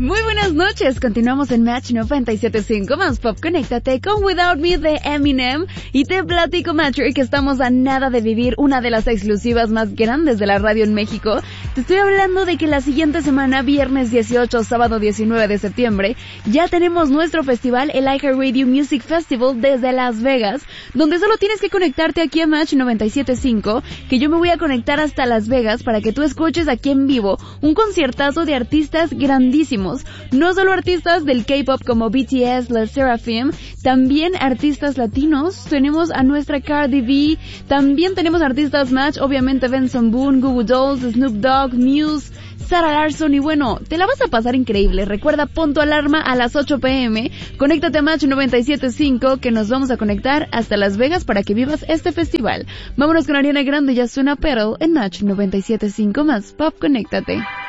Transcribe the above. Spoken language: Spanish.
Muy buenas noches, continuamos en Match 97.5 más Pop. Conéctate con Without Me de Eminem y te platico, Matcher, que estamos a nada de vivir una de las exclusivas más grandes de la radio en México. Te estoy hablando de que la siguiente semana, viernes 18, sábado 19 de septiembre, ya tenemos nuestro festival, el iHeartRadio Music Festival desde Las Vegas, donde solo tienes que conectarte aquí a Match 97.5, que yo me voy a conectar hasta Las Vegas para que tú escuches aquí en vivo un conciertazo de artistas grandísimos. No solo artistas del K-pop como BTS, LE SSERAFIM, también artistas latinos. Tenemos a nuestra Cardi B, también tenemos artistas Match, obviamente Benson Boone, Goo Goo Dolls, Snoop Dogg, Muse, Sarah Larsson, y bueno, te la vas a pasar increíble. Recuerda, pon tu alarma a las 8 p.m, conéctate a Match 97.5, que nos vamos a conectar hasta Las Vegas para que vivas este festival. Vámonos con Ariana Grande y Ozuna Pearl en Match 97.5 más Pop. Conéctate.